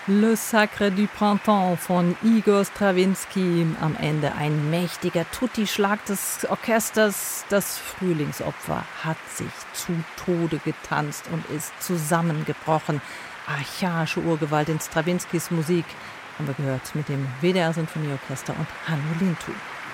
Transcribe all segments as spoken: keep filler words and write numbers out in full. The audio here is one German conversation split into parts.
Le Sacre du Printemps von Igor Strawinski. Am Ende ein mächtiger Tutti-Schlag des Orchesters. Das Frühlingsopfer hat sich zu Tode getanzt und ist zusammengebrochen. Archaische Urgewalt in Strawinskys Musik haben wir gehört mit dem W D R-Sinfonieorchester und Hannu Lintu.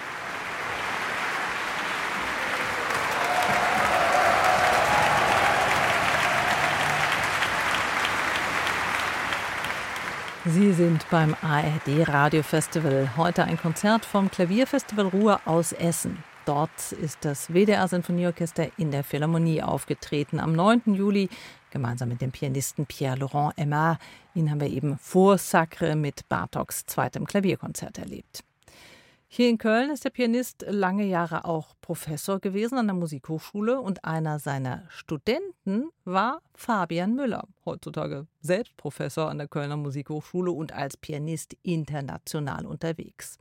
Sie sind beim A R D-Radiofestival. Heute ein Konzert vom Klavierfestival Ruhr aus Essen. Dort ist das W D R-Sinfonieorchester in der Philharmonie aufgetreten. Am neunten Juli gemeinsam mit dem Pianisten Pierre-Laurent Aimard. Ihn haben wir eben vor Sacre mit Bartoks zweitem Klavierkonzert erlebt. Hier in Köln ist der Pianist lange Jahre auch Professor gewesen an der Musikhochschule und einer seiner Studenten war Fabian Müller, heutzutage selbst Professor an der Kölner Musikhochschule und als Pianist international unterwegs.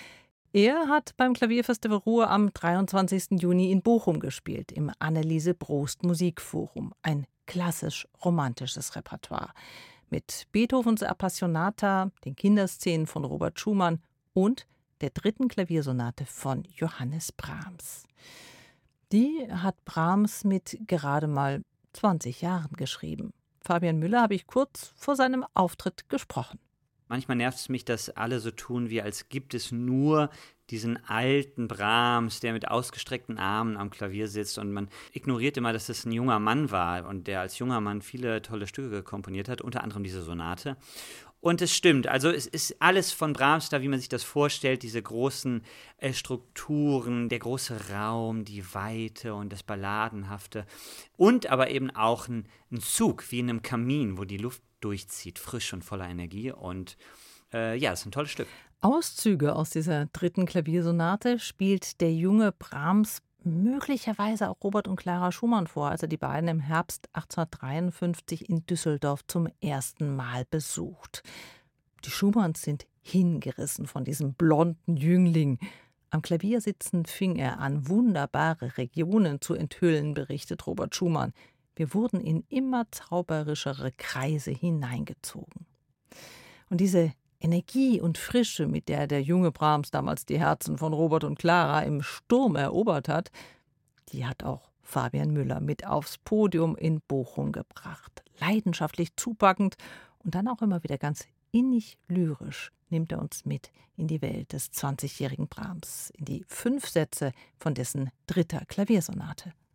Er hat beim Klavierfestival Ruhr am dreiundzwanzigsten Juni in Bochum gespielt, im Anneliese Brost Musikforum. Ein klassisch-romantisches Repertoire mit Beethovens Appassionata, den Kinderszenen von Robert Schumann und der dritten Klaviersonate von Johannes Brahms. Die hat Brahms mit gerade mal zwanzig Jahren geschrieben. Fabian Müller habe ich kurz vor seinem Auftritt gesprochen. Manchmal nervt es mich, dass alle so tun, wie als gibt es nur diesen alten Brahms, der mit ausgestreckten Armen am Klavier sitzt, und man ignoriert immer, dass es ein junger Mann war und der als junger Mann viele tolle Stücke komponiert hat, unter anderem diese Sonate. Und es stimmt, also es ist alles von Brahms da, wie man sich das vorstellt, diese großen äh, Strukturen, der große Raum, die Weite und das Balladenhafte und aber eben auch ein, ein Zug wie in einem Kamin, wo die Luft durchzieht, frisch und voller Energie, und äh, ja, es ist ein tolles Stück. Auszüge aus dieser dritten Klaviersonate spielt der junge Brahms möglicherweise auch Robert und Clara Schumann vor, als er die beiden im Herbst achtzehnhundertdreiundfünfzig in Düsseldorf zum ersten Mal besucht. Die Schumanns sind hingerissen von diesem blonden Jüngling. Am Klavier sitzend fing er an, wunderbare Regionen zu enthüllen, berichtet Robert Schumann. Wir wurden in immer zauberischere Kreise hineingezogen. Und diese Energie und Frische, mit der der junge Brahms damals die Herzen von Robert und Clara im Sturm erobert hat, die hat auch Fabian Müller mit aufs Podium in Bochum gebracht. Leidenschaftlich zupackend und dann auch immer wieder ganz innig lyrisch nimmt er uns mit in die Welt des zwanzigjährigen Brahms, in die fünf Sätze von dessen dritter Klaviersonate.